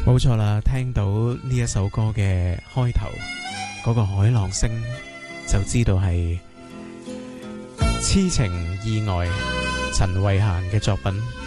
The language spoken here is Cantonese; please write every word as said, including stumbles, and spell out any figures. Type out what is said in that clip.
冇錯啦，聽到呢一首歌嘅開頭嗰個海浪聲，就知道係痴情意外陳慧嫻嘅作品。